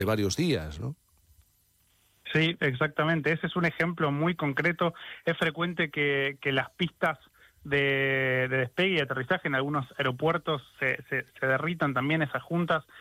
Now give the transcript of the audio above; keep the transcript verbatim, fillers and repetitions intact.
de varios días, ¿no? Sí, exactamente. Ese es un ejemplo muy concreto. Es frecuente que, que las pistas de, de despegue y aterrizaje en algunos aeropuertos se, se, se derritan también esas juntas.